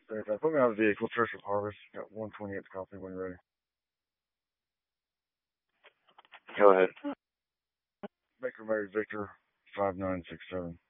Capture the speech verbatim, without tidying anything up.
Uh, put me on the vehicle, Church of Harvest. Got one twenty-eight copy when ready. Go ahead. Baker Mary Victor, five nine six seven.